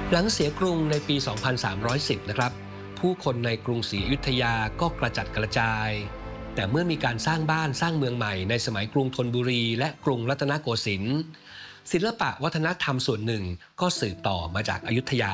หลังเสียกรุงในปี 2310 นะครับผู้คนในกรุงศรีอยุธยาก็กระจัดกระจายแต่เมื่อมีการสร้างบ้านสร้างเมืองใหม่ในสมัยกรุงธนบุรีและกรุงรัตนโกสินทร์ศิลปะวัฒนธรรมส่วนหนึ่งก็สืบต่อมาจากอยุธยา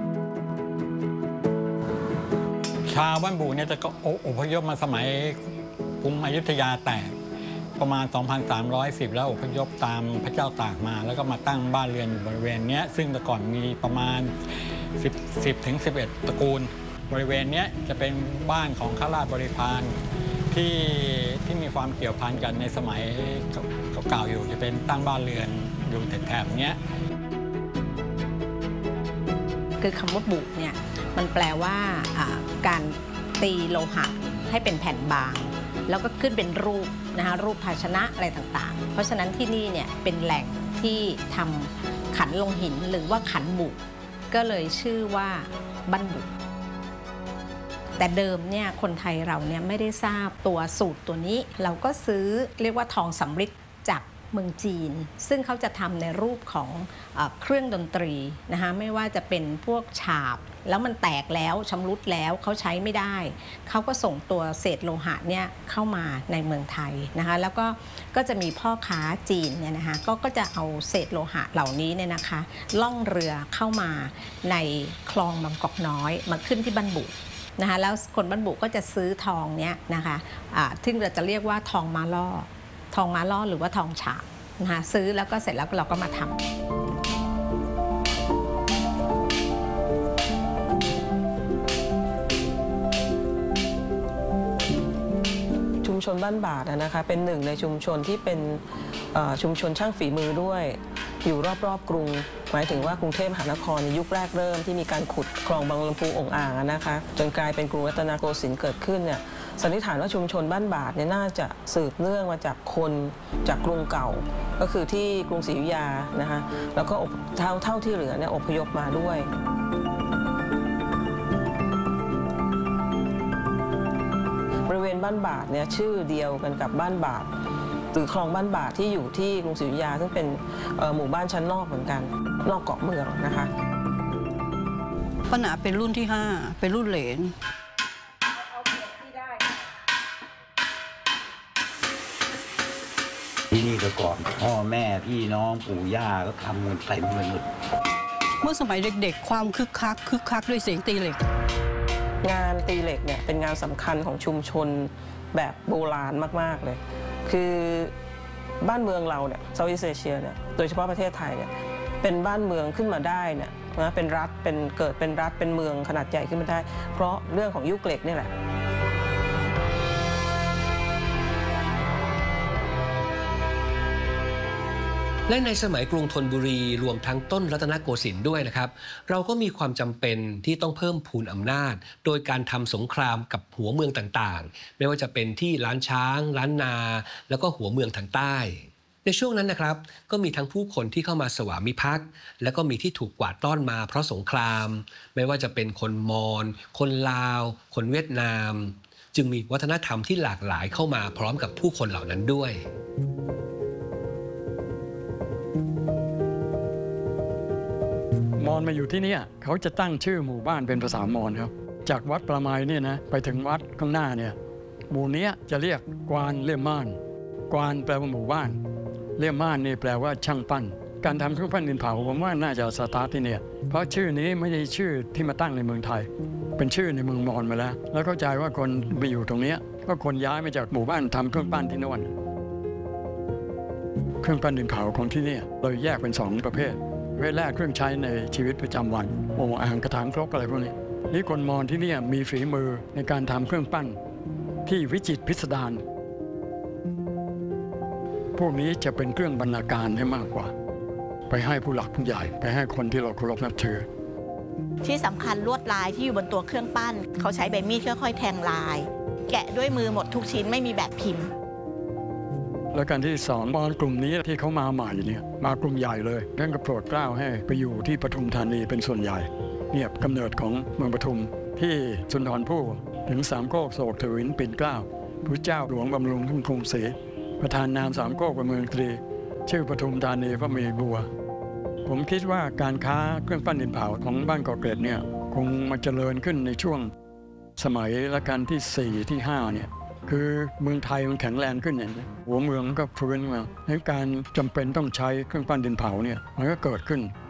ชาวบ้านบุเนี่ยจะก็อพยพมาสมัยกรุงอยุธยาแตกประมาณ 2310 แล้วอพยพตามพระเจ้าตากมาแล้วก็มาตั้งบ้านเรือนอยู่บริเวณนี้ซึ่งแต่ก่อนมีประมาณ10 ถึง 11 ตระกูลบริเวณนี้จะเป็นบ้านของข้าราชบริพารที่มีความเกี่ยวพันกันในสมัยเก่าๆอยู่จะเป็นตั้งบ้านเรือนอยู่แถบๆนี้คือคำว่าบุเนี่ยมันแปลว่าการตีโลหะให้เป็นแผ่นบางแล้วก็ขึ้นเป็นรูปนะคะรูปภาชนะอะไรต่างๆเพราะฉะนั้นที่นี่เนี่ยเป็นแหล่งที่ทำขันลงหินหรือว่าขันบุก็เลยชื่อว่าบ้านบุแต่เดิมเนี่ยคนไทยเราเนี่ยไม่ได้ทราบตัวสูตรตัวนี้เราก็ซื้อเรียกว่าทองสำริดจากเมืองจีนซึ่งเขาจะทำในรูปของเครื่องดนตรีนะคะไม่ว่าจะเป็นพวกฉาบแล้วมันแตกแล้วชำรุดแล้วเขาใช้ไม่ได้เขาก็ส่งตัวเศษโลหะเนี่ยเข้ามาในเมืองไทยนะคะแล้วก็จะมีพ่อค้าจีนเนี่ยนะคะก็จะเอาเศษโลหะเหล่านี้เนี่ยนะคะล่องเรือเข้ามาในคลองบางกอกน้อยมาขึ้นที่บ้านบุนะคะแล้วคนบ้านบุก็จะซื้อทองเนี่ยนะคะซึ่งเราจะเรียกว่าทองมาล่อหรือว่าทองฉาบนะคะซื้อแล้วก็เสร็จแล้วเราก็มาทำชุมชนบ้านบาทนะคะเป็นหนึ่งในชุมชนที่เป็นชุมชนช่างฝีมือด้วยอยู่รอบๆกรุงหมายถึงว่ากรุงเทพมหานครในยุคแรกเริ่มที่มีการขุดคลองบางลำพูองอ่างนะคะจนกลายเป็นกรุงรัตนโกสินทร์เกิดขึ้นเนี่ยสันนิษฐานว่าชุมชนบ้านบาทเนี่ยน่าจะสืบเนื่องมาจากคนจากกรุงเก่าก็คือที่กรุงศรีอยุธยานะคะแล้วก็เท่าที่เหลือเนี่ยอพยพมาด้วยบริเวณบ้านบาทเนี่ยชื่อเดียวกันกับบ้านบาทหรือคลองบ้านบาทที่อยู่ที่กรุงศรีอยุธยาซึ่งเป็นหมู่บ้านชั้นนอกเหมือนกันนอกเกาะเมืองนะคะป้าหนาเป็นรุ่นที่5เป็นรุ่นเหลนที่นี่แต่ก่อนพ่อแม่พี่น้องปู่ย่าก็ทำเงินเต็มเลยหมดเมื่อสมัยเด็กๆความคึกคักด้วยเสียงตีเหล็กงานตีเหล็กเนี่ยเป็นงานสำคัญของชุมชนแบบโบราณมากๆเลยคือบ้านเมืองเราเนี่ยเซาท์อีสต์เอเชียเนี่ยโดยเฉพาะประเทศไทยเนี่ยเป็นบ้านเมืองขึ้นมาได้เนี่ยนะเป็นรัฐเกิดเป็นรัฐเป็นเมืองขนาดใหญ่ขึ้นมาได้เพราะเรื่องของยุคเหล็กนี่แหละและในสมัยกรุงธนบุรีรวมทั้งต้นรัตนโกสินทร์ด้วยนะครับเราก็มีความจำเป็นที่ต้องเพิ่มพูนอำนาจโดยการทำสงครามกับหัวเมืองต่างๆไม่ว่าจะเป็นที่ล้านช้างล้านนาแล้วก็หัวเมืองทางใต้ในช่วงนั้นนะครับก็มีทั้งผู้คนที่เข้ามาสวามิภักดิ์และก็มีที่ถูกกวาดต้อนมาเพราะสงครามไม่ว่าจะเป็นคนมอญคนลาวคนเวียดนามจึงมีวัฒนธรรมที่หลากหลายเข้ามาพร้อมกับผู้คนเหล่านั้นด้วยมอญมาอยู่ที่นี่เขาจะตั้งชื่อหมู่บ้านเป็นภาษามอญครับจากวัดประมาณนี่นะไปถึงวัดข้างหน้าเนี่ยหมู่นี้จะเรียกกวานเลี่ยมม่านกวานแปลว่าหมู่บ้านเลี่ยมม่านนี่แปลว่าช่างปั้นการทำเครื่องปั้นดินเผาผมว่าน่าจะสตาร์ทที่เนี่ยเพราะชื่อนี้ไม่ใช่ชื่อที่มาตั้งในเมืองไทยเป็นชื่อในเมืองมอญมาแล้วเข้าใจว่าคนไปอยู่ตรงนี้ก็คนย้ายมาจากหมู่บ้านทำเครื่องปั้นที่โน่นเครื่องปั้นดินเผาของที่นี่เราแยกเป็น2ประเภทแรกเครื่องใช้ในชีวิตประจำวันโอ่งอ่างกระถางครกอะไรพวกนี้นี่คนมอญที่นี่มีฝีมือในการทำเครื่องปั้นที่วิจิตรพิสดารพวกนี้จะเป็นเครื่องบรรณาการให้มากกว่าไปให้ผู้หลักผู้ใหญ่ไปให้คนที่เราเคารพนับถือที่สำคัญลวดลายที่อยู่บนตัวเครื่องปั้นเขาใช้ใบมีดค่อยๆแทงลายแกะด้วยมือหมดทุกชิ้นไม่มีแบบพิมพ์และการที่สองมอญกลุ่มนี้ที่เขามาใหม่เนี่ยมากลุ่มใหญ่เลยท่านก็โปรดเกล้าให้ไปอยู่ที่ปทุมธานีเป็นส่วนใหญ่เนี่ยกำเนิดของเมืองปทุมที่สุนทรภู่ถึงสามโคกโศกถวิลปิ่นเกล้าพระเจ้าหลวงบำรุงทุ่งกรุงศรีประธานนามสามโคกเป็นเมืองตรีชื่อปทุมธานีเพราะมีบัวพผมคิดว่าการค้าเครื่องปั้นดินเผาของบ้านเกาะเกร็ดเนี่ยคงมาเจริญขึ้นในช่วงสมัยรัชกาลที่ 4 ที่ 5เนี่ยคือเมืองไทยมันแข็งแรงขึ้นเนี่ยหัวเมืองก็ฟื้นมาให้การจำเป็นต้องใช้เครื่องปั้นดินเผาเนี่ยมันก็เกิดขึ้น